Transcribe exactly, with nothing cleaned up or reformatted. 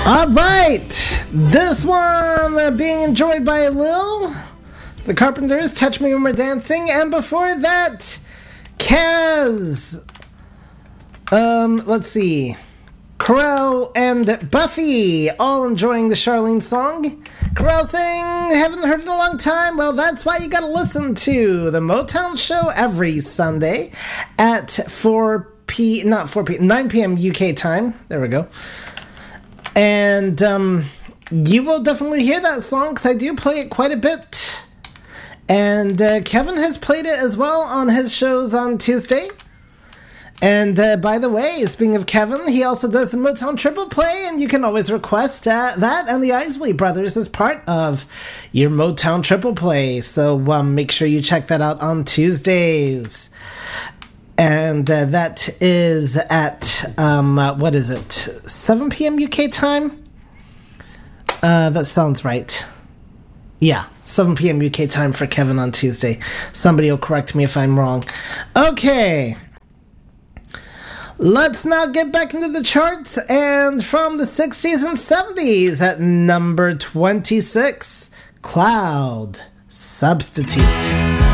All right, this one uh, being enjoyed by Lil, The Carpenters, Touch Me When We're Dancing, and before that, Kaz. Um, let's see, Corel and Buffy, all enjoying the Charlene song. Corel saying, haven't heard it in a long time. Well, that's why you gotta listen to the Motown Show every Sunday at four p, not four p, nine p.m. U K time. There we go. And um, you will definitely hear that song because I do play it quite a bit. And uh, Kevin has played it as well on his shows on Tuesday. And uh, by the way, speaking of Kevin, he also does the Motown Triple Play, and you can always request uh, that and the Isley Brothers as part of your Motown Triple Play. So um, make sure you check that out on Tuesdays. And uh, that is at, um, uh, what is it, seven p.m. U K time? Uh, that sounds right. Yeah, seven p.m. U K time for Kevin on Tuesday. Somebody will correct me if I'm wrong. Okay. Let's now get back into the charts. And from the sixties and seventies at number twenty-six, Cloud, Substitute.